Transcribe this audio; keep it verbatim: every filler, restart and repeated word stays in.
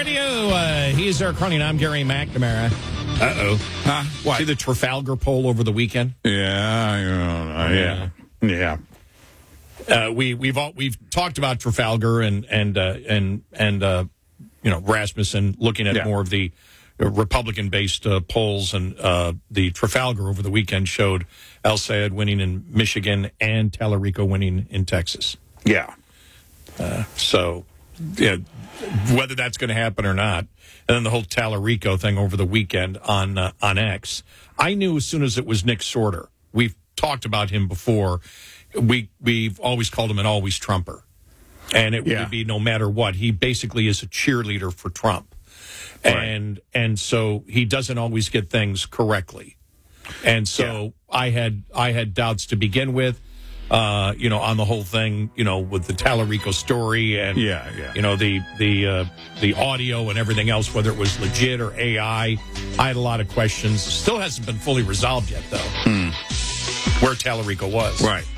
with you. Uh, he's Eric Cronin. I'm Gary McNamara. Uh-oh. Huh? What? See the Trafalgar poll over the weekend? Yeah, yeah, yeah. yeah. Uh, we we've all, we've talked about Trafalgar and and uh, and and uh, you know, Rasmussen looking at yeah. more of the Republican-based uh, polls, and uh, the Trafalgar over the weekend showed El Sayed winning in Michigan and Tallarico winning in Texas. Yeah. Uh, so, yeah, whether that's going to happen or not, and then the whole Tallarico thing over the weekend on uh, on X, I knew as soon as it was Nick Sorter. We've talked about him before. We we've always called him an always Trumper, and it yeah. would be no matter what. He basically is a cheerleader for Trump, right. and and so he doesn't always get things correctly, and so yeah. I had I had doubts to begin with. Uh, you know, on the whole thing, you know, with the Tallarico story and, yeah, yeah. you know, the the uh, the audio and everything else, whether it was legit or A I. I had a lot of questions. Still hasn't been fully resolved yet, though, mm. where Tallarico was. Right.